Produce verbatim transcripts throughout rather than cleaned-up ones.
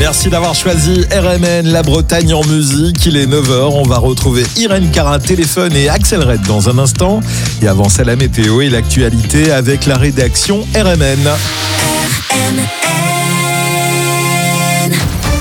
Merci d'avoir choisi R M N, la Bretagne en musique. Il est neuf heures. On va retrouver Irène Cara, téléphone et Axel Red dans un instant. Et avant ça, la météo et l'actualité avec la rédaction R M N. R M N.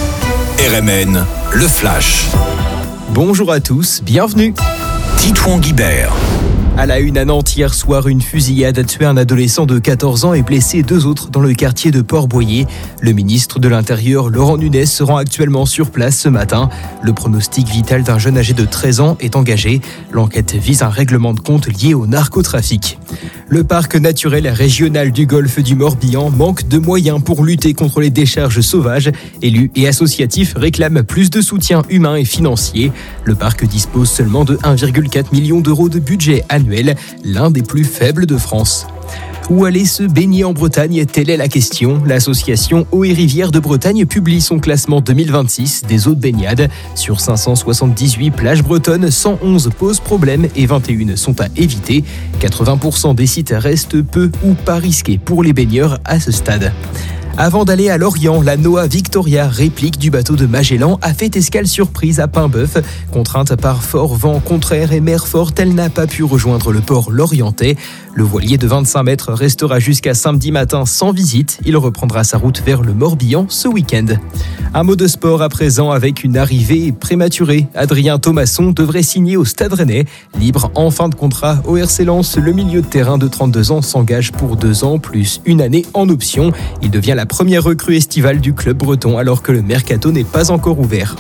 R M N, le flash. Bonjour à tous, bienvenue. Titouan Guibert. À la une à Nantes, hier soir, une fusillade a tué un adolescent de quatorze ans et blessé deux autres dans le quartier de Port-Boyer. Le ministre de l'Intérieur, Laurent Nunez, se rend actuellement sur place ce matin. Le pronostic vital d'un jeune âgé de treize ans est engagé. L'enquête vise un règlement de compte lié au narcotrafic. Le parc naturel régional du golfe du Morbihan manque de moyens pour lutter contre les décharges sauvages. Élus et associatifs réclament plus de soutien humain et financier. Le parc dispose seulement de un virgule quatre million d'euros de budget annuel, l'un des plus faibles de France. Où aller se baigner en Bretagne? Telle est la question. L'association Eaux et Rivières de Bretagne publie son classement deux mille vingt-six des eaux de baignade. Sur cinq cent soixante-dix-huit plages bretonnes, cent onze posent problème et vingt et une sont à éviter. quatre-vingts pour cent des sites restent peu ou pas risqués pour les baigneurs à ce stade. Avant d'aller à Lorient, la Noa Victoria, réplique du bateau de Magellan, a fait escale surprise à Paimboeuf. Contrainte par fort vent contraire et mer forte, elle n'a pas pu rejoindre le port lorientais. Le voilier de vingt-cinq mètres restera jusqu'à samedi matin sans visite. Il reprendra sa route vers le Morbihan ce week-end. Un mot de sport à présent avec une arrivée prématurée. Adrien Thomasson devrait signer au Stade Rennais. Libre en fin de contrat au R C Lens, le milieu de terrain de trente-deux ans s'engage pour deux ans plus une année en option. Il devient la première recrue estivale du club breton alors que le mercato n'est pas encore ouvert.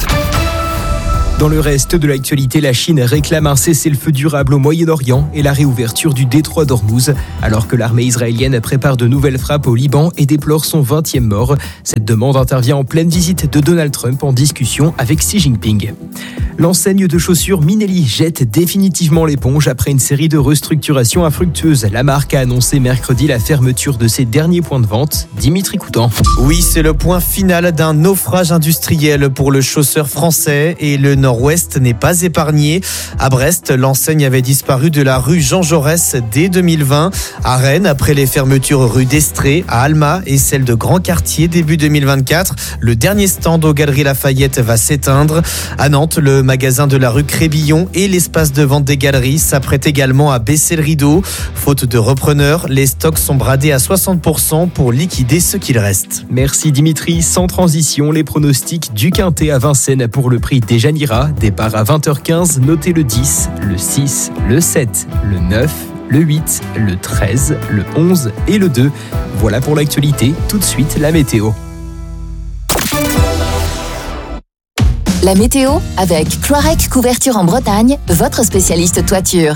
Dans le reste de l'actualité, la Chine réclame un cessez-le-feu durable au Moyen-Orient et la réouverture du détroit d'Ormuz, alors que l'armée israélienne prépare de nouvelles frappes au Liban et déplore son vingtième mort. Cette demande intervient en pleine visite de Donald Trump en discussion avec Xi Jinping. L'enseigne de chaussures Minelli jette définitivement l'éponge après une série de restructurations infructueuses. La marque a annoncé mercredi la fermeture de ses derniers points de vente. Dimitri Coutan. Oui, c'est le point final d'un naufrage industriel pour le chausseur français et le Nord-Ouest n'est pas épargné. À Brest, l'enseigne avait disparu de la rue Jean Jaurès dès deux mille vingt. À Rennes, après les fermetures rue d'Estrée, à Alma et celle de Grand Quartier début deux mille vingt-quatre, le dernier stand aux Galeries Lafayette va s'éteindre. À Nantes, le magasin de la rue Crébillon et l'espace de vente des Galeries s'apprêtent également à baisser le rideau. Faute de repreneurs, les stocks sont bradés à soixante pour cent pour liquider ce qu'il reste. Merci Dimitri. Sans transition, les pronostics du Quintet à Vincennes pour le prix Déjanira. Départ à vingt heures quinze, notez le dix, le six, le sept, le neuf, le huit, le treize, le onze et le deux. Voilà pour l'actualité. Tout de suite, la météo. La météo avec Cloirec Couverture en Bretagne, votre spécialiste toiture.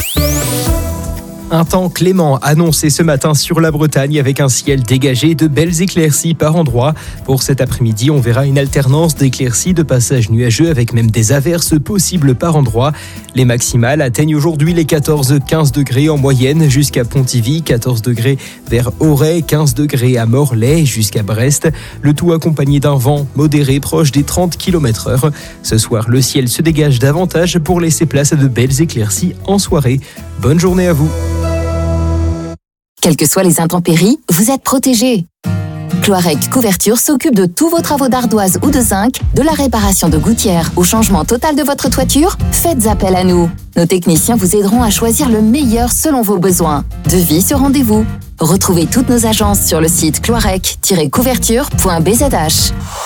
Un temps clément annoncé ce matin sur la Bretagne avec un ciel dégagé, de belles éclaircies par endroits. Pour cet après-midi, on verra une alternance d'éclaircies, de passages nuageux avec même des averses possibles par endroits. Les maximales atteignent aujourd'hui les quatorze à quinze degrés en moyenne jusqu'à Pontivy, quatorze degrés vers Auray, quinze degrés à Morlaix jusqu'à Brest. Le tout accompagné d'un vent modéré proche des trente kilomètres heure. Ce soir, le ciel se dégage davantage pour laisser place à de belles éclaircies en soirée. Bonne journée à vous. Quelles que soient les intempéries, vous êtes protégés. Cloirec Couverture s'occupe de tous vos travaux d'ardoise ou de zinc, de la réparation de gouttières au changement total de votre toiture. Faites appel à nous. Nos techniciens vous aideront à choisir le meilleur selon vos besoins. Devis sur rendez-vous. Retrouvez toutes nos agences sur le site cloirec tiret couverture point b z h.